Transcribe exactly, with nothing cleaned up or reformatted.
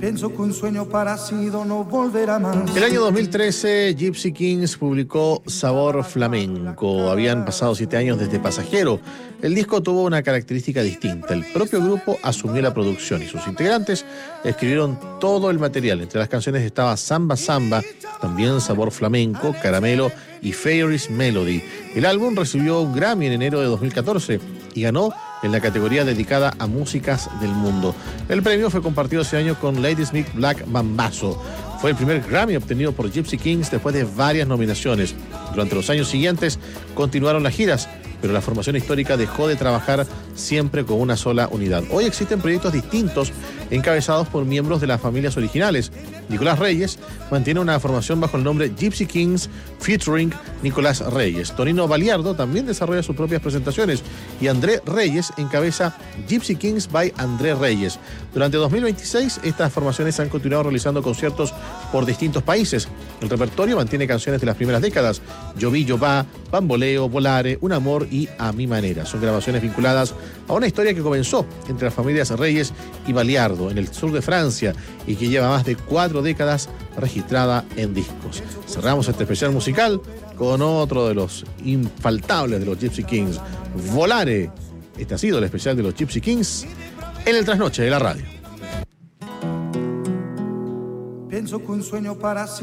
Pienso que un sueño parecido no volverá más. El año dos mil trece, Gypsy Kings publicó Sabor Flamenco. Habían pasado siete años desde Pasajero. El disco tuvo una característica distinta. El propio grupo asumió la producción y sus integrantes escribieron todo el material. Entre las canciones estaba Samba Samba, también Sabor Flamenco, Caramelo y Fairy's Melody. El álbum recibió un Grammy en enero de dos mil catorce y ganó en la categoría dedicada a músicas del mundo. El premio fue compartido ese año con Ladysmith Black Mambazo. Fue el primer Grammy obtenido por Gypsy Kings después de varias nominaciones. Durante los años siguientes continuaron las giras, pero la formación histórica dejó de trabajar siempre con una sola unidad. Hoy existen proyectos distintos encabezados por miembros de las familias originales. Nicolás Reyes mantiene una formación bajo el nombre Gypsy Kings featuring Nicolás Reyes. Tonino Baliardo también desarrolla sus propias presentaciones y André Reyes encabeza Gypsy Kings by André Reyes. Durante dos mil veintiséis, estas formaciones han continuado realizando conciertos por distintos países. El repertorio mantiene canciones de las primeras décadas: Yo vi, yo va, Bamboleo, Volare, Un amor y A mi manera. Son grabaciones vinculadas a una historia que comenzó entre las familias Reyes y Baliardo en el sur de Francia y que lleva más de cuatro décadas registrada en discos. Cerramos este especial musical con otro de los infaltables de los Gypsy Kings, Volare. Este ha sido el especial de los Gypsy Kings en el trasnoche de la radio. Pienso que un sueño para